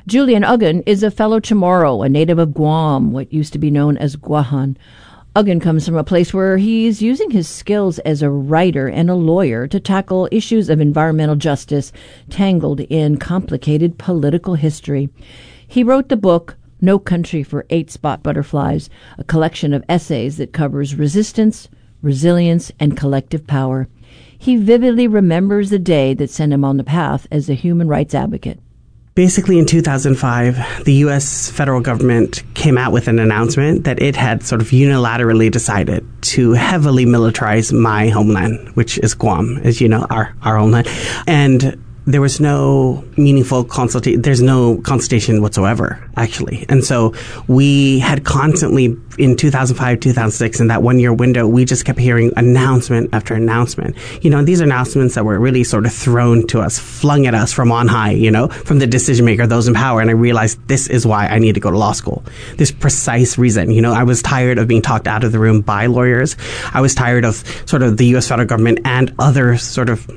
Julian Uggan is a fellow Chamorro, a native of Guam, what used to be known as Guahan. Uggan comes from a place where he's using his skills as a writer and a lawyer to tackle issues of environmental justice tangled in complicated political history. He wrote the book No Country for 8-Spot Butterflies, a collection of essays that covers resistance, resilience, and collective power. He vividly remembers the day that sent him on the path as a human rights advocate. Basically, in 2005, the U.S. federal government came out with an announcement that it had sort of unilaterally decided to heavily militarize my homeland, which is Guam, as you know, our homeland. And there was no meaningful consultation. There's no consultation whatsoever, actually. And so we had constantly, in 2005, 2006, in that one-year window, we just kept hearing announcement after announcement. You know, these are announcements that were really sort of thrown to us, flung at us from on high, you know, from the decision maker, those in power. And I realized this is why I need to go to law school. This precise reason. You know, I was tired of being talked out of the room by lawyers. I was tired of sort of the U.S. federal government and other sort of,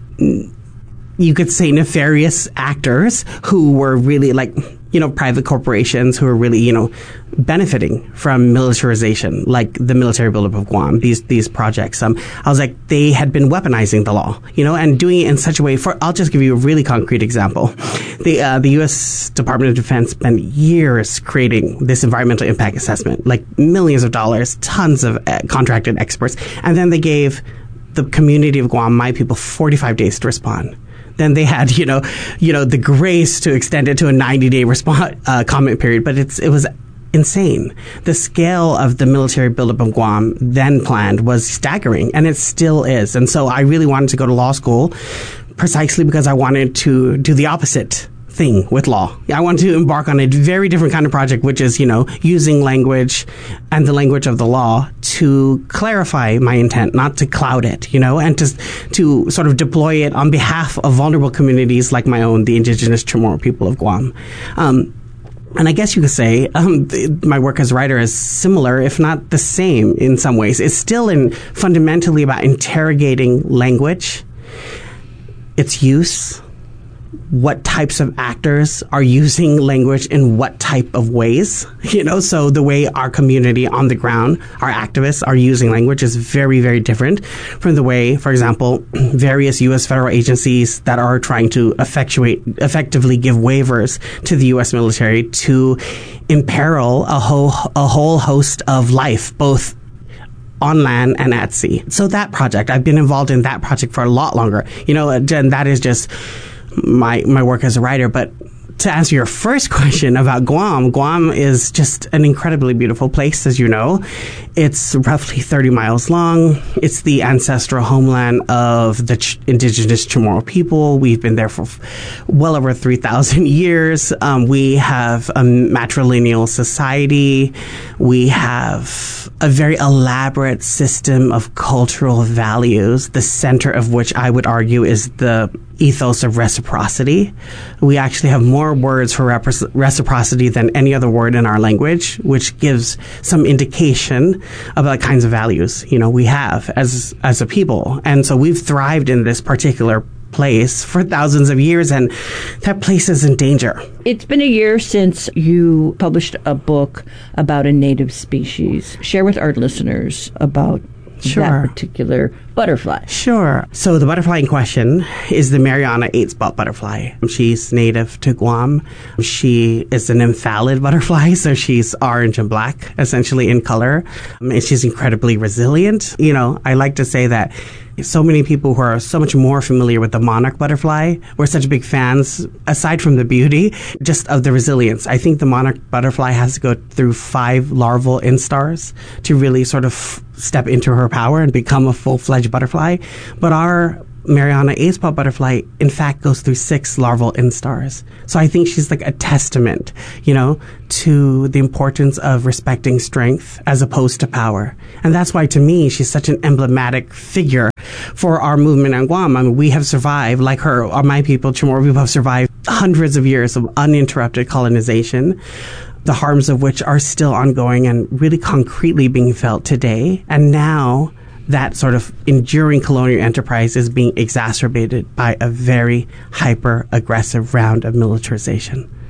you could say, nefarious actors who were really like, you know, private corporations who were really, you know, benefiting from militarization, like the military buildup of Guam, these projects. I was like, they had been weaponizing the law, you know, and doing it in such a way I'll just give you a really concrete example. The U.S. Department of Defense spent years creating this environmental impact assessment, like millions of dollars, tons of contracted experts. And then they gave the community of Guam, my people, 45 days to respond. Then they had, you know, the grace to extend it to a 90-day comment period. But it was insane. The scale of the military buildup of Guam then planned was staggering, and it still is. And so I really wanted to go to law school precisely because I wanted to do the opposite thing with law. I wanted to embark on a very different kind of project, which is, you know, using language and the language of the law to clarify my intent, not to cloud it, you know, and to sort of deploy it on behalf of vulnerable communities like my own, the indigenous Chamorro people of Guam. And I guess you could say my work as a writer is similar, if not the same in some ways. It's still fundamentally about interrogating language, its use, what types of actors are using language in what type of ways, you know, so the way our community on the ground, our activists are using language is very, very different from the way, for example, various U.S. federal agencies that are trying to effectively give waivers to the U.S. military to imperil a whole host of life, both on land and at sea. So that project, I've been involved in that project for a lot longer, you know, and that is just my work as a writer. But to answer your first question about Guam is just an incredibly beautiful place, as you know. It's roughly 30 miles long. It's the ancestral homeland of the indigenous Chamorro people. We've been there for well over 3,000 years. We have a matrilineal society. We have a very elaborate system of cultural values, the center of which I would argue is the ethos of reciprocity. We actually have more words for reciprocity than any other word in our language, which gives some indication about the kinds of values, you know, we have as a people. And so we've thrived in this particular place for thousands of years, and that place is in danger. It's been a year since you published a book about a native species. Share with our listeners about that particular butterfly. Sure. So the butterfly in question is the Mariana 8-spot butterfly. She's native to Guam. She is an amphallid butterfly, so she's orange and black, essentially, in color. And she's incredibly resilient. You know, I like to say that so many people who are so much more familiar with the monarch butterfly, we're such big fans, aside from the beauty, just of the resilience. I think the monarch butterfly has to go through 5 larval instars to really sort of step into her power and become a full-fledged butterfly. But our Mariana 8-spot butterfly, in fact, goes through 6 larval instars. So I think she's like a testament, you know, to the importance of respecting strength as opposed to power. And that's why, to me, she's such an emblematic figure for our movement on Guam. I mean, we have survived, like her, or my people, Chamorro people, have survived hundreds of years of uninterrupted colonization, the harms of which are still ongoing and really concretely being felt today. And now that sort of enduring colonial enterprise is being exacerbated by a very hyper-aggressive round of militarization.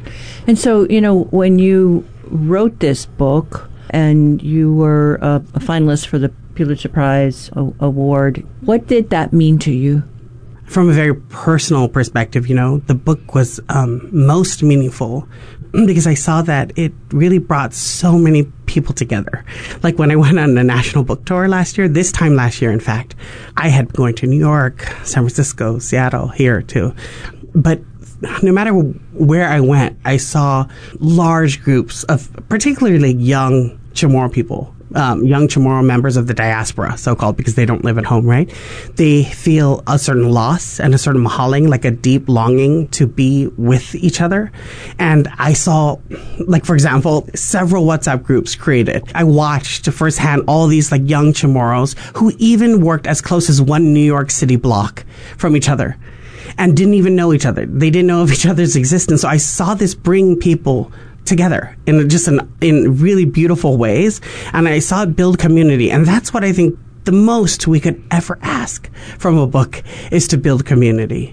And so, when you wrote this book and you were a finalist for the Pulitzer Prize Award, what did that mean to you? From a very personal perspective, the book was most meaningful because I saw that it really brought so many people together. Like when I went on the national book tour this time last year, in fact, I had been going to New York, San Francisco, Seattle, here too. But no matter where I went, I saw large groups of particularly young Chamorro people, young Chamorro members of the diaspora, so-called, because they don't live at home, right? They feel a certain loss and a certain mahaling, like a deep longing to be with each other. And I saw, like, for example, several WhatsApp groups created. I watched firsthand all these like young Chamorros who even worked as close as one New York City block from each other and didn't even know each other. They didn't know of each other's existence. So I saw this bring people together in really beautiful ways. And I saw it build community. And that's what I think the most we could ever ask from a book is to build community.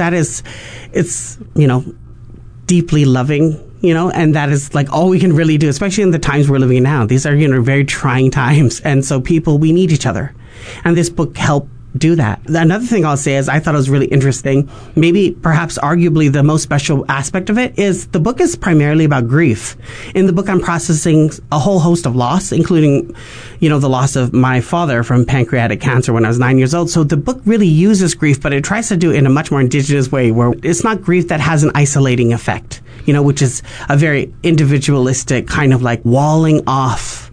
It's deeply loving, and that is like all we can really do, especially in the times we're living in now. These are, very trying times. And so we need each other. And this book helped do that. Another thing I'll say is I thought it was really interesting, maybe perhaps arguably the most special aspect of it is the book is primarily about grief. In the book, I'm processing a whole host of loss, including, the loss of my father from pancreatic cancer when I was 9 years old. So the book really uses grief, but it tries to do it in a much more indigenous way where it's not grief that has an isolating effect, which is a very individualistic kind of like walling off,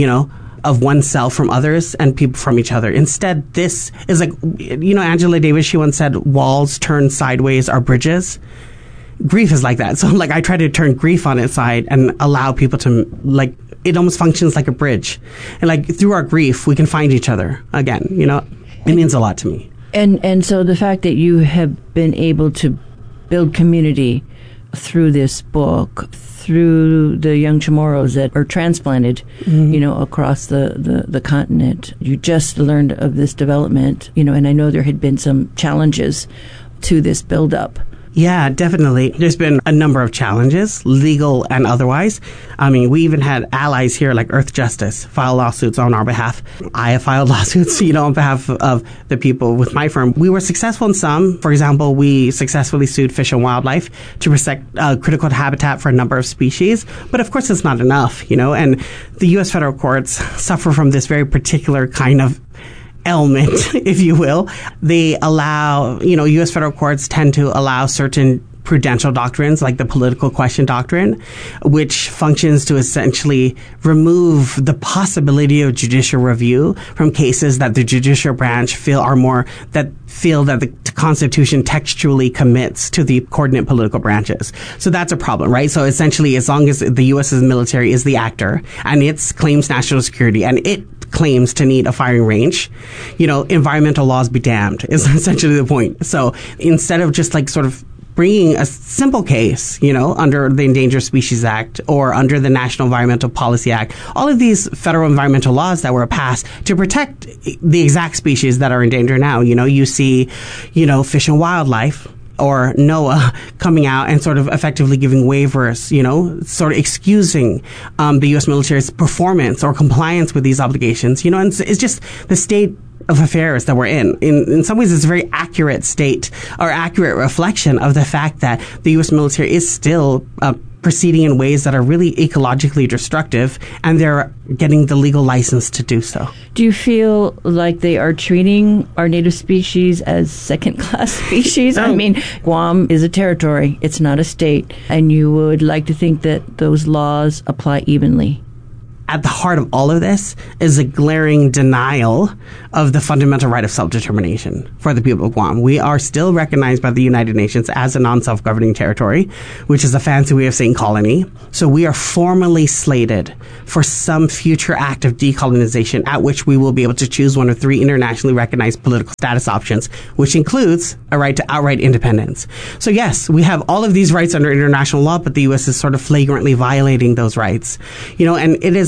of oneself from others and people from each other. Instead, this is like, Angela Davis, she once said, walls turned sideways are bridges. Grief is like that. So like I try to turn grief on its side and allow people to like, it almost functions like a bridge. And like through our grief, we can find each other again. It means a lot to me. And so the fact that you have been able to build community through this book, through the young Chamorros that are transplanted, across the continent. You just learned of this development, and I know there had been some challenges to this buildup. Yeah, definitely. There's been a number of challenges, legal and otherwise. I mean, we even had allies here like Earth Justice file lawsuits on our behalf. I have filed lawsuits, on behalf of the people with my firm. We were successful in some. For example, we successfully sued Fish and Wildlife to protect critical habitat for a number of species. But of course, it's not enough, and the U.S. federal courts suffer from this very particular kind of ailment, if you will. They allow, U.S. federal courts tend to allow certain prudential doctrines like the political question doctrine, which functions to essentially remove the possibility of judicial review from cases that the judicial branch feel that the Constitution textually commits to the coordinate political branches. So that's a problem, right? So essentially, as long as the U.S.'s military is the actor and it claims national security and it claims to need a firing range, environmental laws be damned is essentially the point. So instead of just like sort of bringing a simple case, under the Endangered Species Act or under the National Environmental Policy Act, all of these federal environmental laws that were passed to protect the exact species that are endangered now. You see, Fish and Wildlife or NOAA coming out and sort of effectively giving waivers, sort of excusing the U.S. military's performance or compliance with these obligations, and it's just the state of affairs that we're in. In some ways, it's a very accurate state or accurate reflection of the fact that the U.S. military is still proceeding in ways that are really ecologically destructive, and they're getting the legal license to do so. Do you feel like they are treating our native species as second-class species? I mean, Guam is a territory. It's not a state. And you would like to think that those laws apply evenly. At the heart of all of this is a glaring denial of the fundamental right of self-determination for the people of Guam. We are still recognized by the United Nations as a non-self-governing territory, which is a fancy way of saying colony. So we are formally slated for some future act of decolonization at which we will be able to choose one of three internationally recognized political status options, which includes a right to outright independence. So yes, we have all of these rights under international law, but the U.S. is sort of flagrantly violating those rights. And it is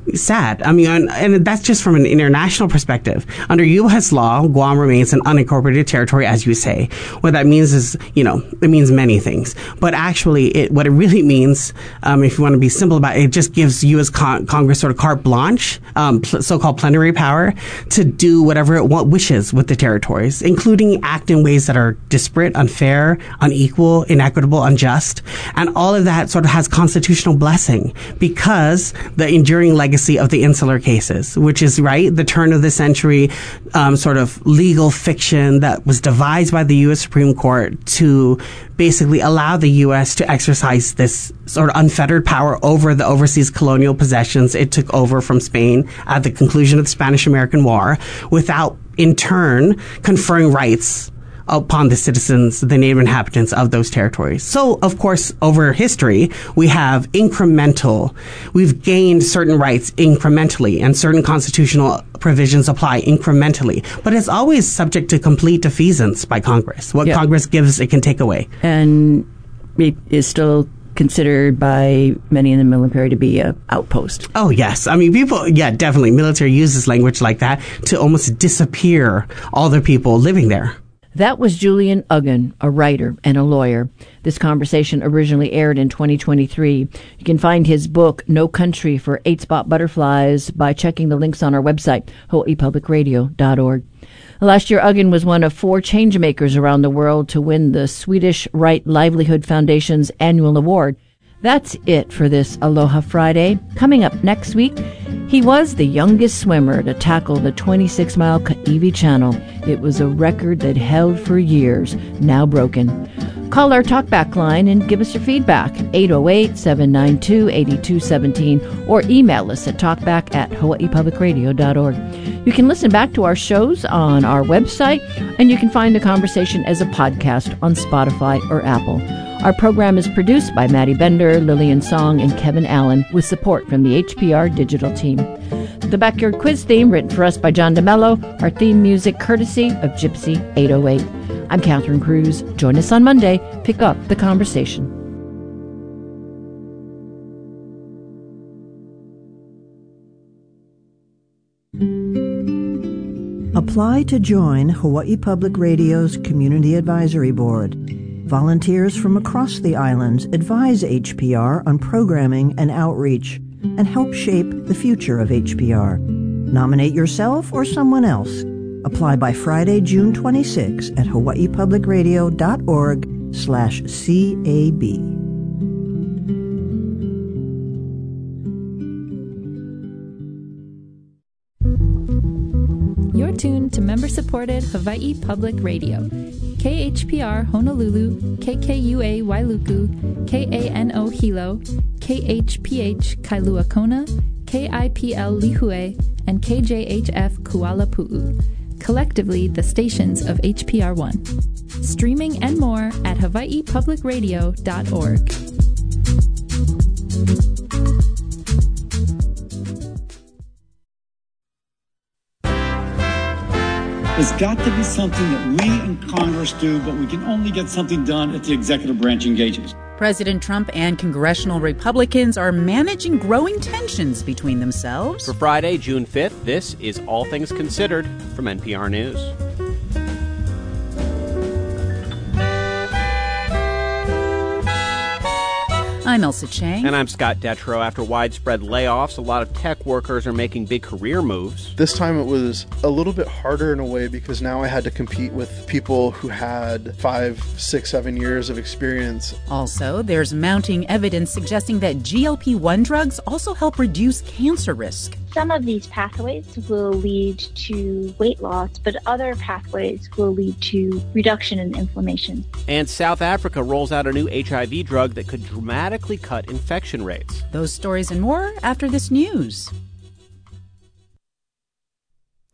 sad. I mean, and that's just from an international perspective. Under U.S. law, Guam remains an unincorporated territory, as you say. What that means is, it means many things. But actually, what it really means, if you want to be simple about it, it just gives U.S. Congress sort of carte blanche, so-called plenary power, to do whatever it wishes with the territories, including act in ways that are disparate, unfair, unequal, inequitable, unjust. And all of that sort of has constitutional blessing because the enduring legacy of the insular cases, which is the turn of the century sort of legal fiction that was devised by the U.S. Supreme Court to basically allow the U.S. to exercise this sort of unfettered power over the overseas colonial possessions it took over from Spain at the conclusion of the Spanish-American War, without in turn conferring rights upon the citizens, the native inhabitants of those territories. So, of course, over history, we've gained certain rights incrementally, and certain constitutional provisions apply incrementally. But it's always subject to complete defeasance by Congress. What Congress gives, it can take away. And it is still considered by many in the military to be an outpost. Oh, yes. I mean, definitely. Military uses language like that to almost disappear all the people living there. That was Julian Uggen, a writer and a lawyer. This conversation originally aired in 2023. You can find his book, No Country for 8-Spot Butterflies, by checking the links on our website, hawaiipublicradio.org. Last year, Uggen was one of 4 changemakers around the world to win the Swedish Right Livelihood Foundation's annual award. That's it for this Aloha Friday. Coming up next week, he was the youngest swimmer to tackle the 26-mile Kaiwi Channel. It was a record that held for years, now broken. Call our talkback line and give us your feedback, 808-792-8217, or email us at talkback@hawaiipublicradio.org. You can listen back to our shows on our website, and you can find the conversation as a podcast on Spotify or Apple. Our program is produced by Maddie Bender, Lillian Song, and Kevin Allen, with support from the HPR digital team. The Backyard Quiz theme, written for us by John DeMello. Our theme music, courtesy of Gypsy 808. I'm Catherine Cruz. Join us on Monday. Pick up the conversation. Apply to join Hawaii Public Radio's Community Advisory Board. Volunteers from across the islands advise HPR on programming and outreach and help shape the future of HPR. Nominate yourself or someone else. Apply by Friday, June 26 at hawaiipublicradio.org/CAB. You're tuned to member-supported Hawaii Public Radio. KHPR Honolulu, KKUA Wailuku, KANO Hilo, KHPH Kailua Kona, KIPL Lihue, and KJHF Kuala Pu'u. Collectively, the stations of HPR1. Streaming and more at hawaiipublicradio.org. There's got to be something that we in Congress do, but we can only get something done if the executive branch engages. President Trump and congressional Republicans are managing growing tensions between themselves. For Friday, June 5th, this is All Things Considered from NPR News. I'm Elsa Chang. And I'm Scott Detrow. After widespread layoffs, a lot of tech workers are making big career moves. This time it was a little bit harder in a way because now I had to compete with people who had 5, 6, 7 years of experience. Also, there's mounting evidence suggesting that GLP-1 drugs also help reduce cancer risk. Some of these pathways will lead to weight loss, but other pathways will lead to reduction in inflammation. And South Africa rolls out a new HIV drug that could dramatically cut infection rates. Those stories and more after this news.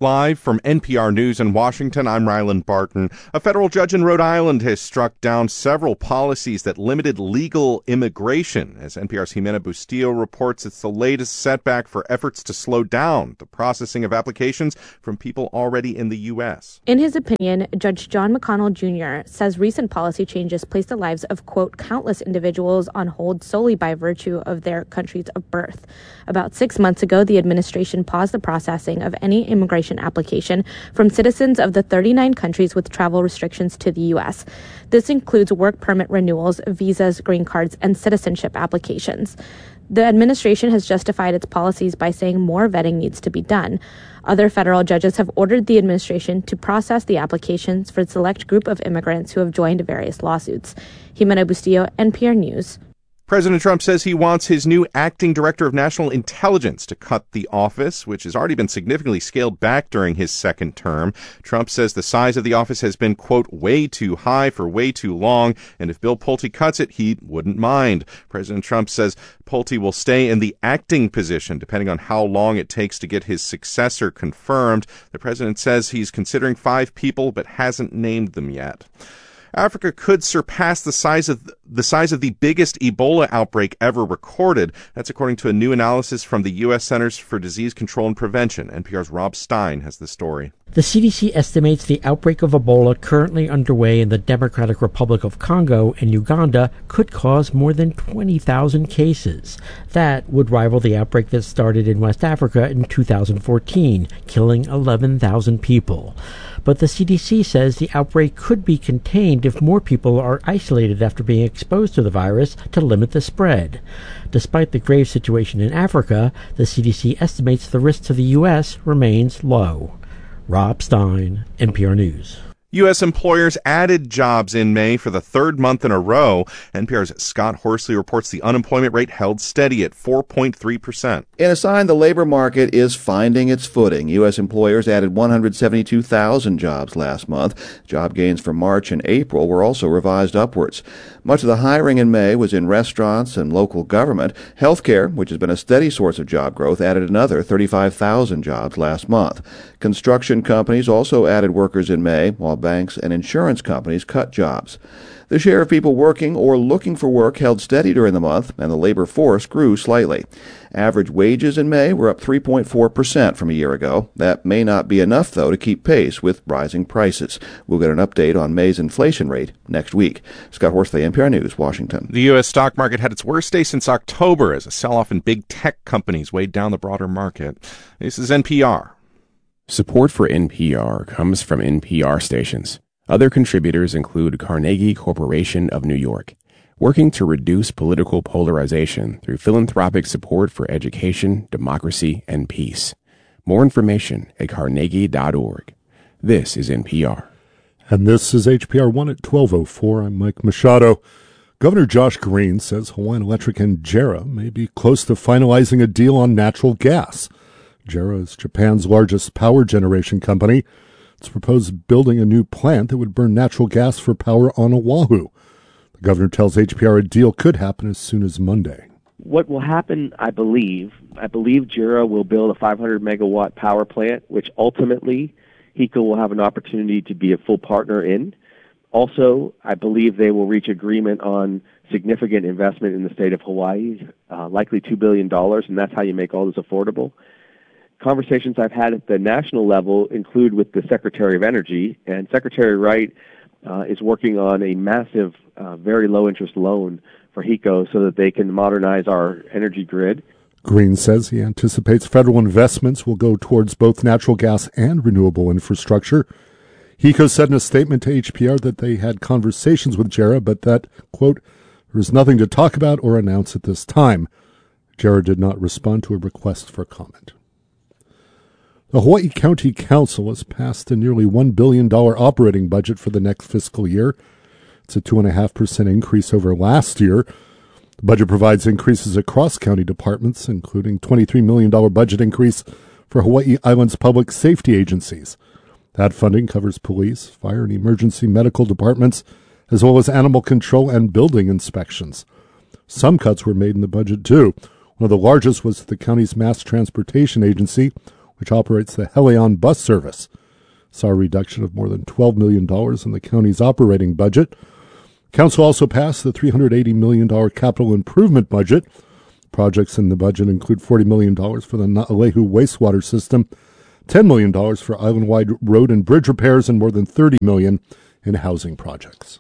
Live from NPR News in Washington, I'm Ryland Barton. A federal judge in Rhode Island has struck down several policies that limited legal immigration. As NPR's Jimena Bustillo reports, it's the latest setback for efforts to slow down the processing of applications from people already in the U.S. In his opinion, Judge John McConnell Jr. says recent policy changes place the lives of, quote, countless individuals on hold solely by virtue of their countries of birth. About 6 months ago, the administration paused the processing of any immigration application from citizens of the 39 countries with travel restrictions to the U.S. This includes work permit renewals, visas, green cards, and citizenship applications. The administration has justified its policies by saying more vetting needs to be done. Other federal judges have ordered the administration to process the applications for a select group of immigrants who have joined various lawsuits. Jimena Bustillo, NPR News. President Trump says he wants his new acting director of national intelligence to cut the office, which has already been significantly scaled back during his second term. Trump says the size of the office has been, quote, way too high for way too long, and if Bill Pulte cuts it, he wouldn't mind. President Trump says Pulte will stay in the acting position, depending on how long it takes to get his successor confirmed. The president says he's considering 5 people, but hasn't named them yet. Africa could surpass the size of the biggest Ebola outbreak ever recorded. That's according to a new analysis from the U.S. Centers for Disease Control and Prevention. NPR's Rob Stein has the story. The CDC estimates the outbreak of Ebola currently underway in the Democratic Republic of Congo and Uganda could cause more than 20,000 cases. That would rival the outbreak that started in West Africa in 2014, killing 11,000 people. But the CDC says the outbreak could be contained if more people are isolated after being exposed to the virus to limit the spread. Despite the grave situation in Africa, the CDC estimates the risk to the U.S. remains low. Rob Stein, NPR News. U.S. employers added jobs in May for the third month in a row. NPR's Scott Horsley reports the unemployment rate held steady at 4.3%. In a sign the labor market is finding its footing, U.S. employers added 172,000 jobs last month. Job gains for March and April were also revised upwards. Much of the hiring in May was in restaurants and local government. Healthcare, which has been a steady source of job growth, added another 35,000 jobs last month. Construction companies also added workers in May, while banks and insurance companies cut jobs. The share of people working or looking for work held steady during the month, and the labor force grew slightly. Average wages in May were up 3.4% from a year ago. That may not be enough, though, to keep pace with rising prices. We'll get an update on May's inflation rate next week. Scott Horsley, NPR News, Washington. The U.S. stock market had its worst day since October as a sell-off in big tech companies weighed down the broader market. This is NPR. Support for NPR comes from NPR stations. Other contributors include Carnegie Corporation of New York, working to reduce political polarization through philanthropic support for education, democracy, and peace. More information at carnegie.org. This is NPR. And this is HPR 1 at 12:04. I'm Mike Machado. Governor Josh Green says Hawaiian Electric and JERA may be close to finalizing a deal on natural gas. JERA is Japan's largest power generation company. It's proposed building a new plant that would burn natural gas for power on Oahu. The governor tells HPR a deal could happen as soon as Monday. What will happen, I believe JERA will build a 500-megawatt power plant, which ultimately HECO will have an opportunity to be a full partner in. Also, I believe they will reach agreement on significant investment in the state of Hawaii, likely $2 billion, and that's how you make all this affordable. Conversations I've had at the national level include with the Secretary of Energy, and Secretary Wright is working on a massive, very low-interest loan for HECO so that they can modernize our energy grid. Green says he anticipates federal investments will go towards both natural gas and renewable infrastructure. HECO said in a statement to HPR that they had conversations with JERA, but that, quote, there is nothing to talk about or announce at this time. JERA did not respond to a request for comment. The Hawaii County Council has passed a nearly $1 billion operating budget for the next fiscal year. It's a 2.5% increase over last year. The budget provides increases across county departments, including $23 million budget increase for Hawaii Island's public safety agencies. That funding covers police, fire, and emergency medical departments, as well as animal control and building inspections. Some cuts were made in the budget, too. One of the largest was the county's mass transportation agency, which operates the Helion bus service, saw a reduction of more than $12 million in the county's operating budget. Council also passed the $380 million capital improvement budget. Projects in the budget include $40 million for the Naalehu wastewater system, $10 million for island-wide road and bridge repairs, and more than $30 million in housing projects.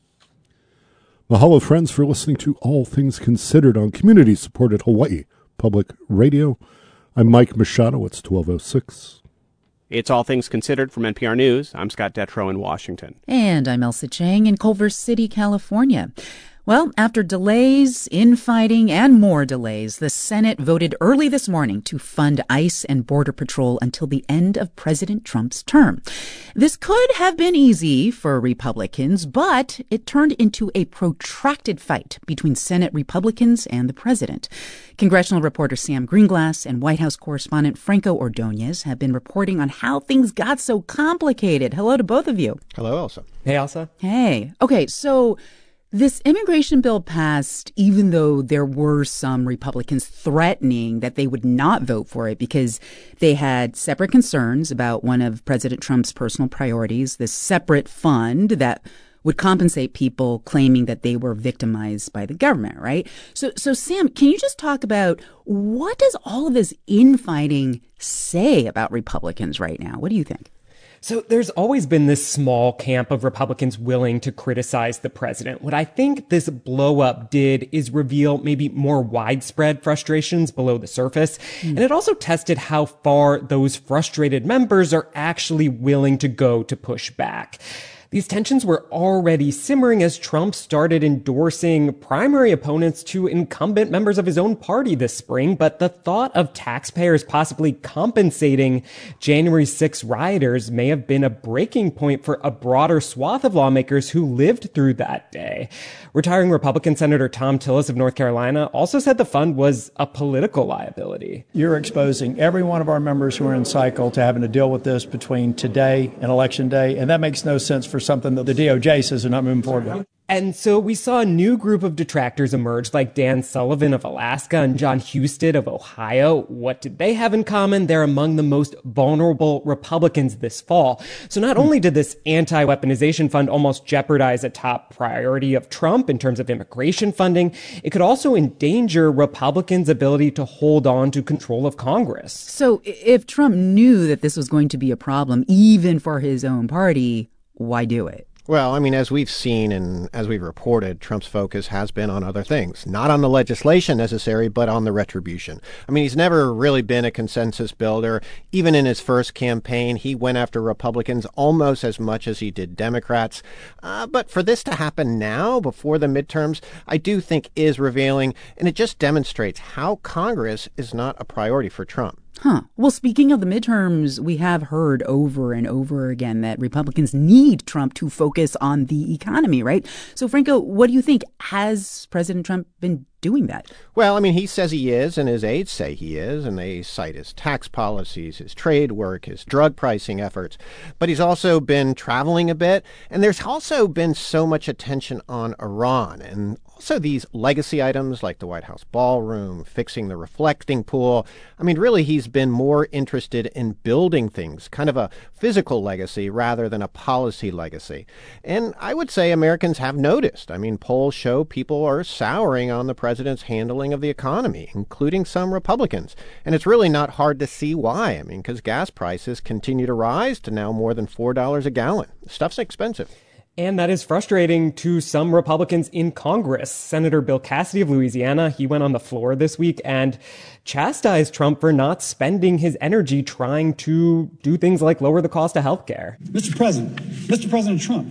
Mahalo, friends, for listening to All Things Considered on community-supported Hawaii Public Radio. I'm Mike Machado. It's 12:06. It's All Things Considered from NPR News. I'm Scott Detrow in Washington. And I'm Elsa Chang in Culver City, California. Well, after delays, infighting, and more delays, the Senate voted early this morning to fund ICE and Border Patrol until the end of President Trump's term. This could have been easy for Republicans, but it turned into a protracted fight between Senate Republicans and the president. Congressional reporter Sam Greenglass and White House correspondent Franco Ordonez have been reporting on how things got so complicated. Hello to both of you. Hello, Elsa. Hey, Elsa. Hey. Okay, so this immigration bill passed even though there were some Republicans threatening that they would not vote for it because they had separate concerns about one of President Trump's personal priorities, this separate fund that would compensate people claiming that they were victimized by the government, right? So Sam, can you just talk about what does all of this infighting say about Republicans right now? What do you think? So there's always been this small camp of Republicans willing to criticize the president. What I think this blow up did is reveal maybe more widespread frustrations below the surface. And it also tested how far those frustrated members are actually willing to go to push back. These tensions were already simmering as Trump started endorsing primary opponents to incumbent members of his own party this spring, but the thought of taxpayers possibly compensating January 6 rioters may have been a breaking point for a broader swath of lawmakers who lived through that day. Retiring Republican Senator Thom Tillis of North Carolina also said the fund was a political liability. You're exposing every one of our members who are in cycle to having to deal with this between today and Election Day, and that makes no sense for something that the DOJ says they're not moving forward with. And so we saw a new group of detractors emerge, like Dan Sullivan of Alaska and John Husted of Ohio. What did they have in common? They're among the most vulnerable Republicans this fall. So not only did this anti-weaponization fund almost jeopardize a top priority of Trump in terms of immigration funding, it could also endanger Republicans' ability to hold on to control of Congress. So if Trump knew that this was going to be a problem, even for his own party, why do it? Well, I mean, as we've seen and as we've reported, Trump's focus has been on other things, not on the legislation necessary, but on the retribution. I mean, he's never really been a consensus builder. Even in his first campaign, he went after Republicans almost as much as he did Democrats. But for this to happen now, before the midterms, I do think is revealing, and it just demonstrates how Congress is not a priority for Trump. Well, speaking of the midterms, we have heard over and over again that Republicans need Trump to focus on the economy, right? So, Franco, what do you think? Has President Trump been doing that? Well, I mean, he says he is, and his aides say he is, and they cite his tax policies, his trade work, his drug pricing efforts. But he's also been traveling a bit, and there's also been so much attention on Iran, and also these legacy items like the White House ballroom, fixing the reflecting pool. I mean, really, he's been more interested in building things, kind of a physical legacy rather than a policy legacy. And I would say Americans have noticed. I mean, polls show people are souring on the president's handling of the economy, including some Republicans. And it's really not hard to see why. I mean, because gas prices continue to rise to now more than $4 a gallon. Stuff's expensive. And that is frustrating to some Republicans in Congress. Senator Bill Cassidy of Louisiana, he went on the floor this week and chastised Trump for not spending his energy trying to do things like lower the cost of health care. Mr. President Trump,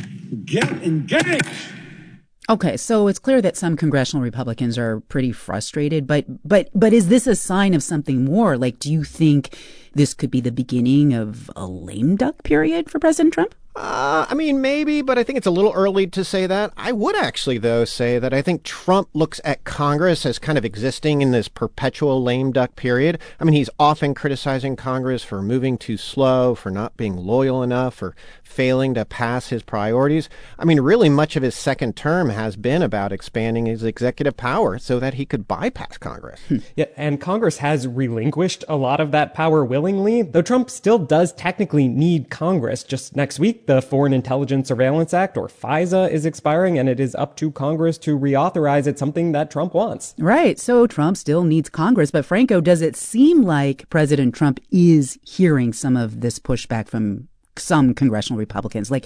get engaged. Okay, so it's clear that some congressional Republicans are pretty frustrated, but is this a sign of something more? Like, do you think this could be the beginning of a lame duck period for President Trump? I mean, maybe, but I think it's a little early to say that. I would actually, though, say that I think Trump looks at Congress as kind of existing in this perpetual lame duck period. I mean, he's often criticizing Congress for moving too slow, for not being loyal enough, for failing to pass his priorities. I mean, really much of his second term has been about expanding his executive power so that he could bypass Congress. Yeah, and Congress has relinquished a lot of that power willingly, though Trump still does technically need Congress. Just next week, the Foreign Intelligence Surveillance Act, or FISA, is expiring, and it is up to Congress to reauthorize it, something that Trump wants. Right. So Trump still needs Congress. But Franco, does it seem like President Trump is hearing some of this pushback from some congressional Republicans? Like,